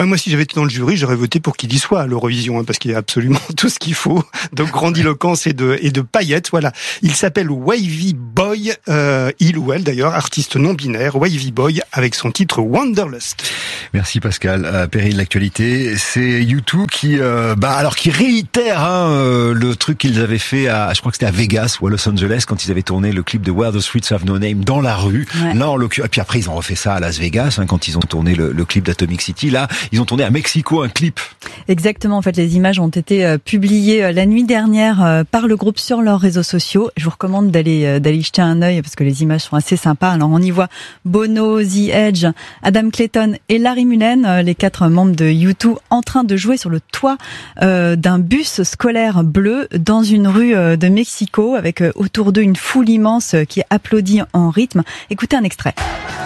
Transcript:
Moi, si j'avais été dans le jury, j'aurais voté pour qu'il y soit à l'Eurovision, parce qu'il y a absolument tout ce qu'il faut, de grandiloquence et de paillettes. Voilà. Il s'appelle Wavy Boy, il ou elle d'ailleurs, artiste non binaire, Wavy Boy, avec son titre Wanderlust. Merci Pascal. Péril, l'actualité, c'est U2 qui réitère le truc qu'ils avaient fait je crois que c'était à Vegas ou à Los Angeles quand ils avaient tourné le clip de Where the Streets Have No Name dans la rue. Ouais. Là, en l'occurrence, et puis après ils ont refait ça à Las Vegas quand ils ont tourné le clip d'Atomic City. Là, ils ont tourné à Mexico un clip. Exactement. En fait, les images ont été publiées la nuit dernière par le groupe sur leurs réseaux sociaux. Je vous recommande d'aller jeter un œil parce que les images sont assez sympas. Alors, on y voit Bono, The Edge, Adam Clayton et Larry Mullen, les 4 membres de U2, en train de jouer sur le toit d'un bus scolaire bleu dans une rue de Mexico, avec autour d'eux une foule immense qui applaudit en rythme. Écoutez un extrait.